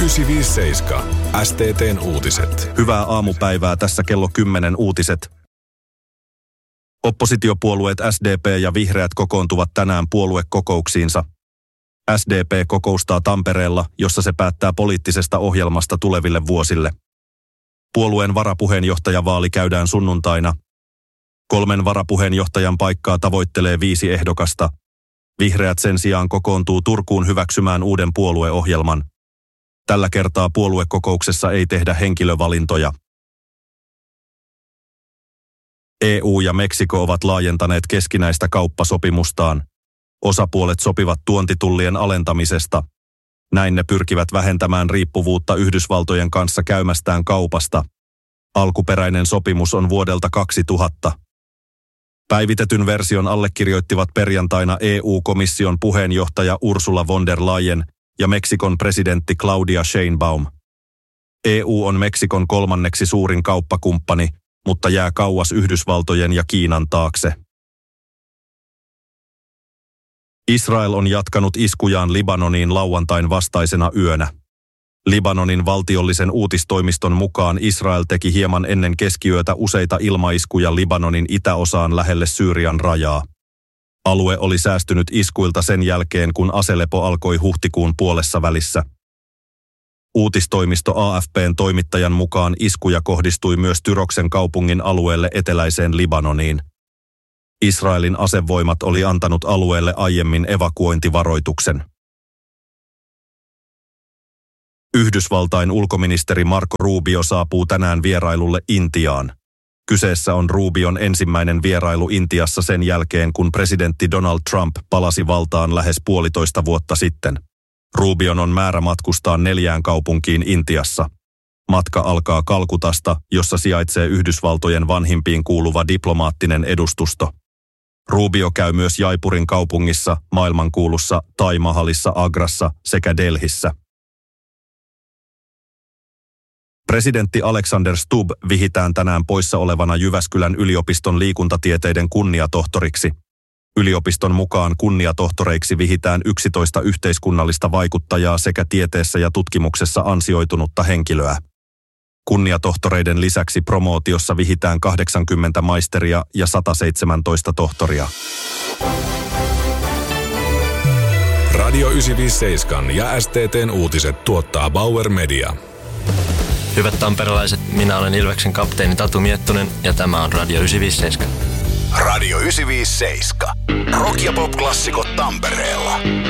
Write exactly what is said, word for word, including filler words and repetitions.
yhdeksänsataaviisikymmentäseitsemän S T T:n uutiset. Hyvää aamupäivää, tässä kello kymmenen uutiset. Oppositiopuolueet S D P ja Vihreät kokoontuvat tänään puoluekokouksiinsa. S D P kokoustaa Tampereella, jossa se päättää poliittisesta ohjelmasta tuleville vuosille. Puolueen varapuheenjohtajavaali käydään sunnuntaina. Kolmen varapuheenjohtajan paikkaa tavoittelee viisi ehdokasta. Vihreät sen sijaan kokoontuu Turkuun hyväksymään uuden puolueohjelman. Tällä kertaa puoluekokouksessa ei tehdä henkilövalintoja. E U ja Meksiko ovat laajentaneet keskinäistä kauppasopimustaan. Osapuolet sopivat tuontitullien alentamisesta. Näin ne pyrkivät vähentämään riippuvuutta Yhdysvaltojen kanssa käymästään kaupasta. Alkuperäinen sopimus on vuodelta kaksituhatta. Päivitetyn version allekirjoittivat perjantaina E U-komission puheenjohtaja Ursula von der Leyen ja Meksikon presidentti Claudia Sheinbaum. E U on Meksikon kolmanneksi suurin kauppakumppani, mutta jää kauas Yhdysvaltojen ja Kiinan taakse. Israel on jatkanut iskujaan Libanoniin lauantain vastaisena yönä. Libanonin valtiollisen uutistoimiston mukaan Israel teki hieman ennen keskiyötä useita ilmaiskuja Libanonin itäosaan lähelle Syyrian rajaa. Alue oli säästynyt iskuilta sen jälkeen, kun aselepo alkoi huhtikuun puolessa välissä. Uutistoimisto A F P:n toimittajan mukaan iskuja kohdistui myös Tyroksen kaupungin alueelle eteläiseen Libanoniin. Israelin asevoimat oli antanut alueelle aiemmin evakuointivaroituksen. Yhdysvaltain ulkoministeri Marco Rubio saapuu tänään vierailulle Intiaan. Kyseessä on Rubion ensimmäinen vierailu Intiassa sen jälkeen, kun presidentti Donald Trump palasi valtaan lähes puolitoista vuotta sitten. Rubion on määrä matkustaa neljään kaupunkiin Intiassa. Matka alkaa Kalkutasta, jossa sijaitsee Yhdysvaltojen vanhimpiin kuuluva diplomaattinen edustusto. Rubio käy myös Jaipurin kaupungissa, maailmankuulussa Taj Mahalissa Agrassa sekä Delhissä. Presidentti Alexander Stubb vihitään tänään poissa olevana Jyväskylän yliopiston liikuntatieteiden kunniatohtoriksi. Yliopiston mukaan kunniatohtoreiksi vihitään yksitoista yhteiskunnallista vaikuttajaa sekä tieteessä ja tutkimuksessa ansioitunutta henkilöä. Kunniatohtoreiden lisäksi promootiossa vihitään kahdeksankymmentä maisteria ja sata seitsemäntoista tohtoria. Radio yhdeksänsataaviisikymmentäseitsemän ja S T T:n uutiset tuottaa Bauer Media. Hyvät tamperelaiset, minä olen Ilveksen kapteeni Tatu Miettunen ja tämä on Radio yhdeksänsataaviisikymmentäseitsemän. Radio yhdeksänsataaviisikymmentäseitsemän. Rock ja pop-klassikot Tampereella.